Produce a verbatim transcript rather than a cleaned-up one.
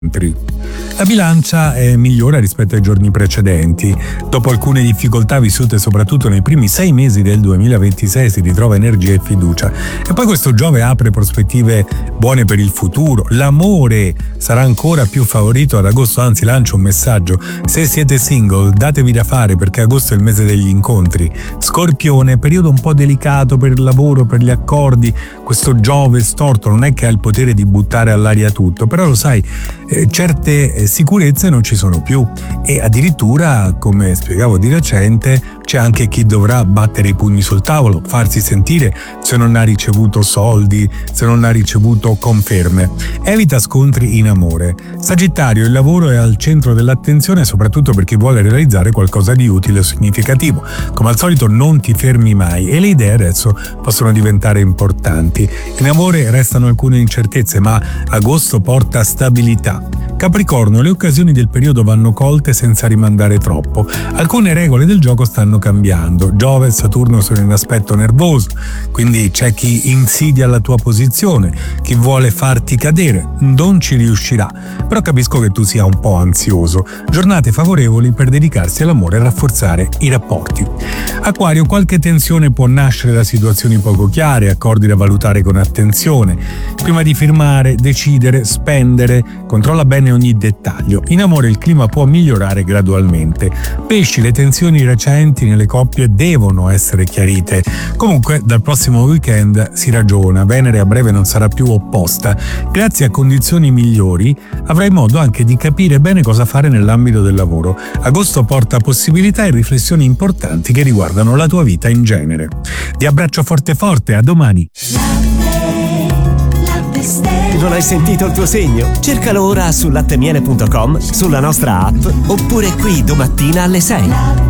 La bilancia è migliore rispetto ai giorni precedenti. Dopo alcune difficoltà vissute soprattutto nei primi sei mesi del duemilaventisei si ritrova energia e fiducia. E poi questo Giove apre prospettive buone per il futuro. L'amore sarà ancora più favorito ad agosto, anzi lancio un messaggio. Se siete single, datevi da fare perché agosto è il mese degli incontri. Scorpione, periodo un po' delicato per il lavoro, per gli accordi. Questo Giove storto non è che ha il potere di buttare all'aria tutto, però lo sai, eh, certe eh, sicurezze non ci sono più e addirittura, come spiegavo di recente, c'è anche chi dovrà battere i pugni sul tavolo, farsi sentire se non ha ricevuto soldi, se non ha ricevuto conferme. Evita scontri in amore. Sagittario, il lavoro è al centro dell'attenzione soprattutto per chi vuole realizzare qualcosa di utile o significativo. Come al solito non ti fermi mai e le idee adesso possono diventare importanti. In amore restano alcune incertezze, ma agosto porta stabilità. Capricorno, le occasioni del periodo vanno colte senza rimandare troppo. Alcune regole del gioco stanno cambiando. Giove e Saturno sono in aspetto nervoso, quindi c'è chi insidia la tua posizione, chi vuole farti cadere. Non ci riuscirà, però capisco che tu sia un po' ansioso. Giornate favorevoli per dedicarsi all'amore e rafforzare i rapporti. Acquario, qualche tensione può nascere da situazioni poco chiare, accordi da valutare con attenzione. Prima di firmare, decidere, spendere, controlla bene ogni dettaglio. In amore il clima può migliorare gradualmente. Pesci, le tensioni recenti nelle coppie devono essere chiarite. Comunque dal prossimo weekend si ragiona, Venere a breve non sarà più opposta. Grazie a condizioni migliori avrai modo anche di capire bene cosa fare nell'ambito del lavoro. Agosto porta possibilità e riflessioni importanti che riguardano la tua vita in genere. Ti abbraccio forte forte, a domani. Non hai sentito il tuo segno? Cercalo ora su lattemiele punto com, sulla nostra app oppure qui domattina alle sei.